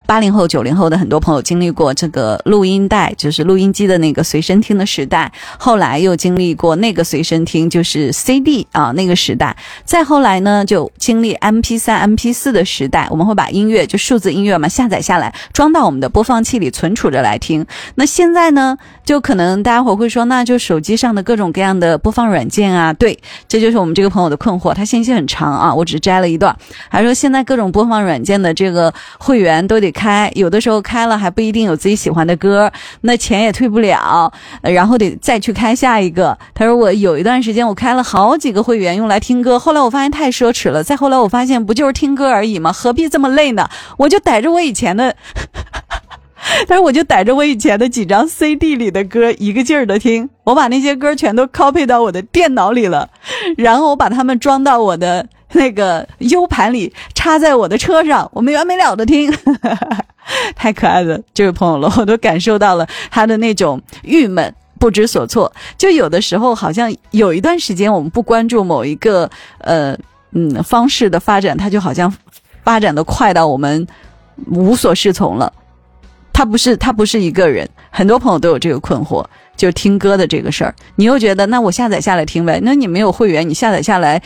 80后90后的很多朋友经历过这个录音带，就是录音机的那个随身听的时代，后来又经历过那个随身听，就是 CD 啊那个时代，再后来呢就经历 MP3、MP4 的时代，我们会把音乐就数字音乐嘛下载下来，装到我们的播放器里存储着来听。那现在呢，就可能大家伙会说，那就手机上的各种各样的播放软件啊，对，这就是我们这个朋友的困惑，他信息很长啊，我只摘了一段。还说现在各种播放软件的这个会员都得开，有的时候开了还不一定有自己喜欢的歌，那钱也退不了，然后得再去开下一个。他说我有一段时间我开了好几个会员用来听歌，后来我发现太奢侈了，再后来我发现不就是听歌而已吗？何必这么累呢？我就逮着我以前的但是我就逮着我以前的几张 CD 里的歌一个劲儿的听，我把那些歌全都 copy 到我的电脑里了，然后我把它们装到我的那个 U 盘里，插在我的车上，我没完没了的听太可爱了这位朋友了，我都感受到了他的那种郁闷不知所措。就有的时候好像有一段时间我们不关注某一个方式的发展，它就好像发展的快到我们无所适从了。他不是一个人，很多朋友都有这个困惑，就听歌的这个事儿。你又觉得那我下载下来听呗，那你没有会员，你下载下来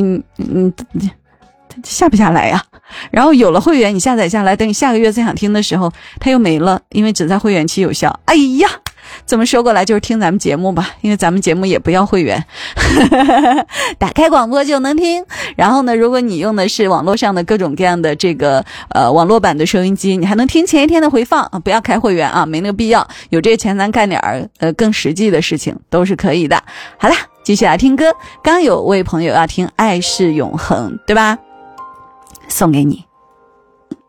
下不下来呀？然后有了会员你下载下来，等你下个月再想听的时候它又没了，因为只在会员期有效。哎呀，怎么说过来就是听咱们节目吧，因为咱们节目也不要会员打开广播就能听。然后呢，如果你用的是网络上的各种各样的这个网络版的收音机，你还能听前一天的回放不要开会员啊，没那个必要，有这个钱咱干点更实际的事情都是可以的。好啦，继续来听歌。刚有位朋友要听爱是永恒，对吧？送给你。